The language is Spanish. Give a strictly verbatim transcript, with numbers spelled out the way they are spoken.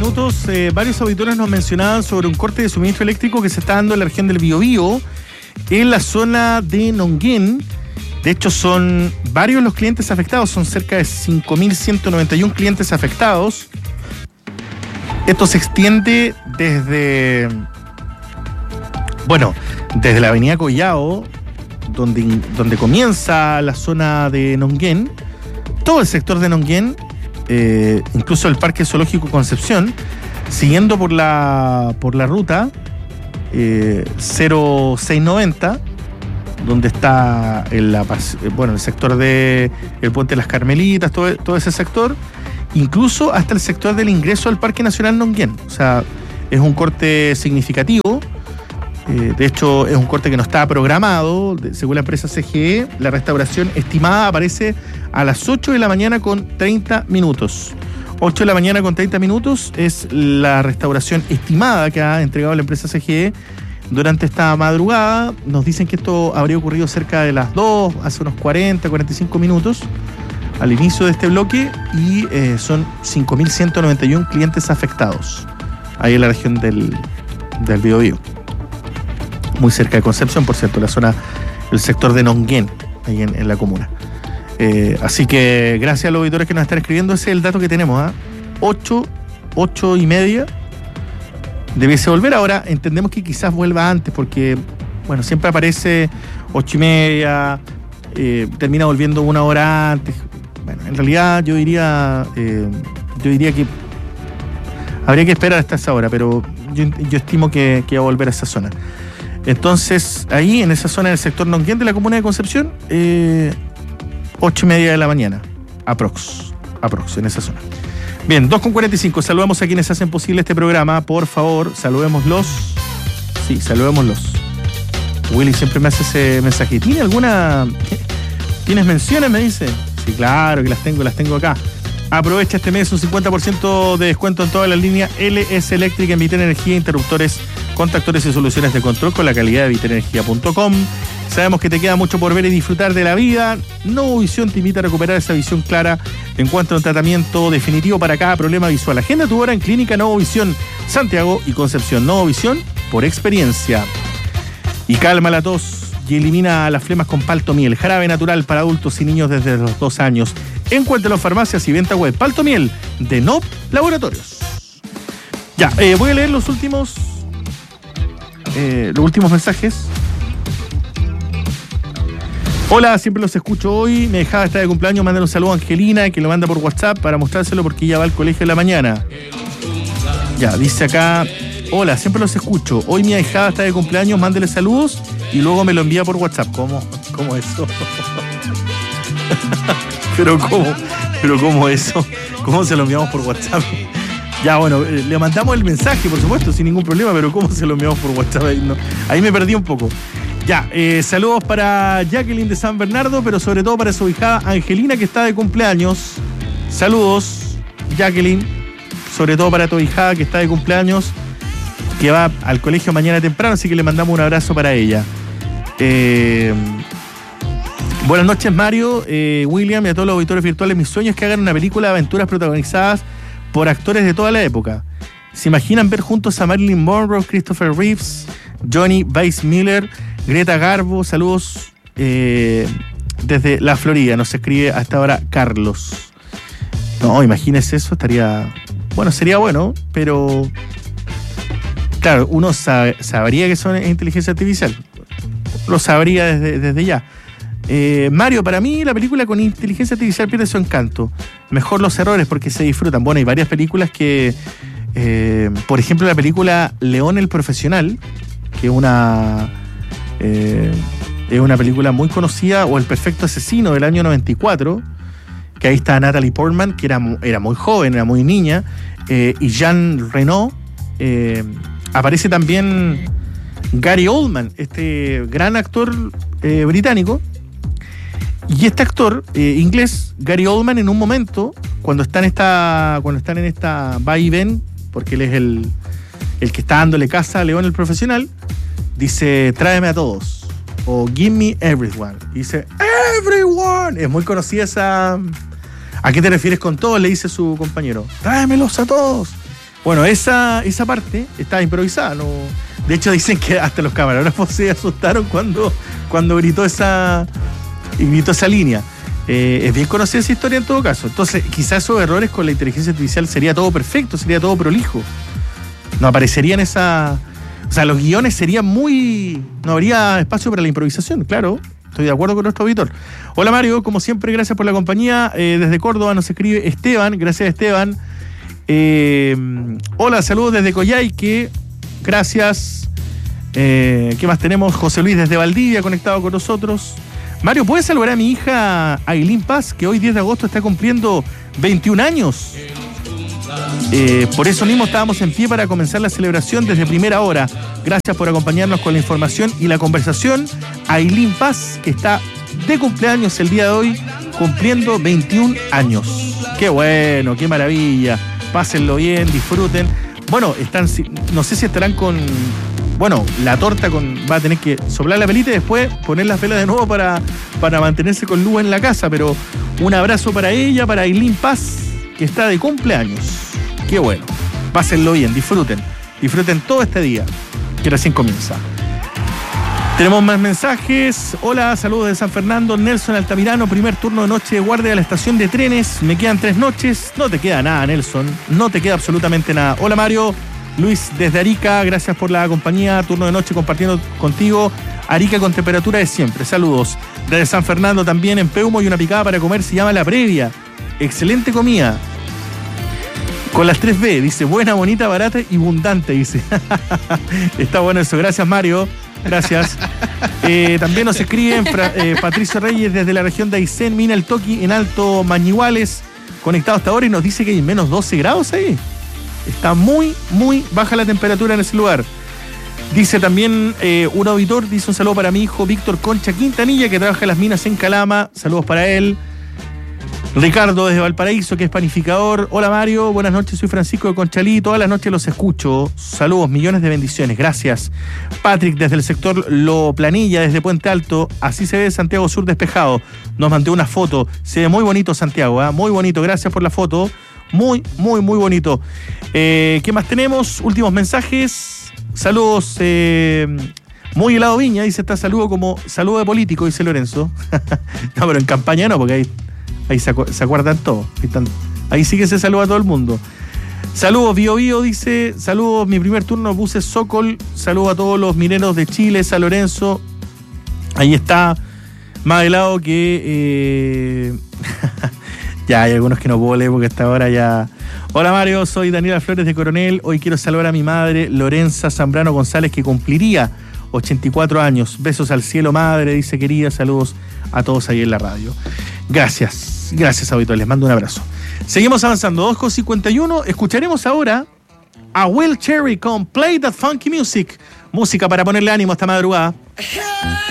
minutos. Eh, varios auditores nos mencionaban sobre un corte de suministro eléctrico que se está dando en la región del Biobío, en la zona de Nonguén. De hecho, son varios los clientes afectados, son cerca de cinco mil ciento noventa y uno clientes afectados. Esto se extiende desde, bueno, desde la avenida Collao, donde, donde comienza la zona de Nonguén, todo el sector de Nonguén, eh, incluso el Parque Zoológico Concepción, siguiendo por la, por la ruta eh, cero seis noventa, donde está el, la, bueno, el sector de el Puente de las Carmelitas, todo, todo ese sector, incluso hasta el sector del ingreso al Parque Nacional Nonguén. O sea, es un corte significativo. Eh, de hecho, es un corte que no estaba programado. De, según la empresa C G E, la restauración estimada aparece a las ocho de la mañana con treinta minutos. ocho de la mañana con treinta minutos es la restauración estimada que ha entregado la empresa C G E durante esta madrugada. Nos dicen que esto habría ocurrido cerca de las dos, hace unos cuarenta, cuarenta y cinco minutos, al inicio de este bloque, y eh, son cinco mil ciento noventa y uno clientes afectados ahí en la región del, del Biobío. Muy cerca de Concepción, por cierto, la zona, el sector de Nonguén, ahí en, en la comuna. Eh, así que gracias a los auditores que nos están escribiendo, ese es el dato que tenemos, ¿eh? ocho, ocho y media, debiese volver. Ahora entendemos que quizás vuelva antes, porque, bueno, siempre aparece ocho y media, eh, termina volviendo una hora antes. Bueno, en realidad yo diría, eh, yo diría que habría que esperar hasta esa hora, pero yo, yo estimo que, que va a volver a esa zona. Entonces, ahí en esa zona del sector Nonguén de la comuna de Concepción, eh, ocho y media de la mañana, aprox, aprox, en esa zona. Bien, dos con cuarenta y cinco, saludamos a quienes hacen posible este programa, por favor, saludémoslos. Sí, saludémoslos. Willy siempre me hace ese mensaje. ¿Tiene alguna... ¿Tienes menciones? Me dice. Sí, claro que las tengo, las tengo acá. Aprovecha este mes un cincuenta por ciento de descuento en toda la línea L S Eléctrica en Vitel Energía, interruptores, contactores y soluciones de control con la calidad de vitel energía punto com. Sabemos que te queda mucho por ver y disfrutar de la vida. Novovisión te invita a recuperar esa visión clara en cuanto a un tratamiento definitivo para cada problema visual. Agenda tu hora en Clínica Novovisión Santiago y Concepción. Novovisión por experiencia. Y calma la tos y elimina las flemas con Paltomiel, jarabe natural para adultos y niños desde los dos años. Encuéntralo en farmacias y venta web. Paltomiel de N O P Laboratorios. Ya, eh, voy a leer los últimos eh, los últimos mensajes. Hola, siempre los escucho hoy. Me dejaba estar de cumpleaños. Mándale un saludo a Angelina, que lo manda por WhatsApp para mostrárselo porque ella va al colegio en la mañana. Ya, dice acá: hola, siempre los escucho. Hoy mi ahijada está de cumpleaños, mándele saludos y luego me lo envía por WhatsApp. ¿Cómo? ¿Cómo eso? Pero ¿cómo? ¿Pero cómo eso? ¿Cómo se lo enviamos por WhatsApp? Ya, bueno, le mandamos el mensaje, por supuesto, sin ningún problema, pero ¿cómo se lo enviamos por WhatsApp? Ahí, no, ahí me perdí un poco. Ya, eh, saludos para Jacqueline de San Bernardo, pero sobre todo para su hijada Angelina, que está de cumpleaños. Saludos, Jacqueline, sobre todo para tu hijada que está de cumpleaños, que va al colegio mañana temprano, así que le mandamos un abrazo para ella. Eh, buenas noches, Mario, eh, William y a todos los auditores virtuales. Mi sueño es que hagan una película de aventuras protagonizadas por actores de toda la época. ¿Se imaginan ver juntos a Marilyn Monroe, Christopher Reeves, Johnny Weissmuller, Greta Garbo? Saludos eh, desde la Florida. Nos escribe hasta ahora Carlos. No, imagínese eso, estaría... Bueno, sería bueno, pero... Claro, uno sabe, sabría que son inteligencia artificial. Lo sabría desde, desde ya. Eh, Mario, para mí la película con inteligencia artificial pierde su encanto. Mejor los errores porque se disfrutan. Bueno, hay varias películas que... Eh, por ejemplo, la película León el Profesional, que es una... Eh, es una película muy conocida, o El Perfecto Asesino del año noventa y cuatro, que ahí está Natalie Portman, que era, era muy joven, era muy niña, eh, y Jean Reno. Eh, aparece también Gary Oldman, este gran actor eh, británico. Y este actor eh, inglés, Gary Oldman, en un momento, cuando están, esta, cuando están en esta va y ven, porque él es el, el que está dándole casa a León el Profesional, dice, tráeme a todos, o give me everyone. Y dice, everyone. Es muy conocida esa... ¿A qué te refieres con todos? Le dice su compañero. Tráemelos a todos. Bueno, esa, esa parte estaba improvisada, ¿no? De hecho, dicen que hasta los camarógrafos se asustaron cuando, cuando gritó esa, gritó esa línea. Eh, es bien conocida esa historia en todo caso. Entonces, quizás esos errores con la inteligencia artificial sería todo perfecto, sería todo prolijo. No aparecerían esa... O sea, los guiones serían muy... No habría espacio para la improvisación, claro. Estoy de acuerdo con nuestro auditor. Hola Mario, como siempre, gracias por la compañía. Eh, desde Córdoba nos escribe Esteban, gracias Esteban. Eh, hola, saludos desde Coyhaique, gracias. Eh, ¿Qué más tenemos? José Luis desde Valdivia conectado con nosotros. Mario, ¿puedes saludar a mi hija Ailín Paz, que hoy diez de agosto está cumpliendo veintiún años? Eh, por eso mismo estábamos en pie para comenzar la celebración desde primera hora. Gracias por acompañarnos con la información y la conversación. Ailín Paz, que está de cumpleaños el día de hoy, cumpliendo veintiún años. Qué bueno, qué maravilla. Pásenlo bien, disfruten. Bueno, están, no sé si estarán con... Bueno, la torta con va a tener que soplar la velita y después poner las velas de nuevo para, para mantenerse con luz en la casa. Pero un abrazo para ella, para Ailín Paz, que está de cumpleaños. Qué bueno. Pásenlo bien, disfruten. Disfruten todo este día, que recién comienza. Tenemos más mensajes. Hola, saludos de San Fernando. Nelson Altamirano, primer turno de noche de guardia de la estación de trenes. Me quedan tres noches. No te queda nada, Nelson. No te queda absolutamente nada. Hola, Mario. Luis desde Arica, gracias por la compañía. Turno de noche compartiendo contigo. Arica con temperatura de siempre. Saludos. Desde San Fernando también, en Peumo, y una picada para comer, se llama La Previa. Excelente comida. Con las tres B, dice, buena, bonita, barata y abundante, dice. Está bueno eso. Gracias, Mario. Gracias. Eh, también nos escriben eh, Patricio Reyes desde la región de Aysén, Mina El Toqui, en Alto Mañiguales, conectado hasta ahora, y nos dice que hay menos doce grados ahí. Está muy, muy baja la temperatura en ese lugar. Dice también eh, un auditor, dice un saludo para mi hijo Víctor Concha Quintanilla, que trabaja en las minas en Calama. Saludos para él. Ricardo desde Valparaíso, que es panificador. Hola Mario, buenas noches, soy Francisco de Conchalí, todas las noches los escucho. Saludos, millones de bendiciones, gracias. Patrick desde el sector Lo Planilla, desde Puente Alto, así se ve Santiago Sur despejado. Nos mandó una foto, se ve muy bonito Santiago, ¿eh? Muy bonito, gracias por la foto. Muy, muy, muy bonito. Eh, ¿Qué más tenemos? Últimos mensajes. Saludos. Eh, muy helado Viña, dice, está saludo como saludo de político, dice Lorenzo. No, pero en campaña no, porque ahí, ahí se, acu- se acuerdan todos. Ahí, están, ahí sí que se saluda a todo el mundo. Saludos, Bio Bio, dice. Saludos, mi primer turno, buses Sokol. Saludos a todos los mineros de Chile, San Lorenzo. Ahí está. Más helado que... Eh... Ya, hay algunos que no puedo leer porque hasta ahora ya... Hola Mario, soy Daniela Flores de Coronel. Hoy quiero saludar a mi madre, Lorenza Zambrano González, que cumpliría ochenta y cuatro años. Besos al cielo, madre, dice querida. Saludos a todos ahí en la radio. Gracias, gracias auditores, les mando un abrazo. Seguimos avanzando, dos con cincuenta y uno. Escucharemos ahora a Will Cherry con Play That Funky Music. Música para ponerle ánimo esta madrugada.